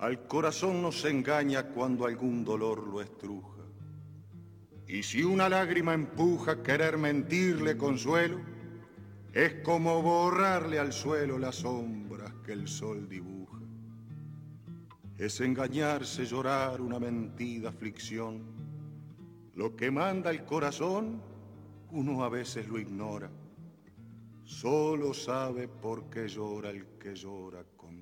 Al corazón no se engaña cuando algún dolor lo estruja. Y si una lágrima empuja querer mentirle consuelo, es como borrarle al suelo las sombras que el sol dibuja. Es engañarse, llorar una mentida aflicción. Lo que manda el corazón, uno a veces lo ignora. Solo sabe por qué llora el que llora con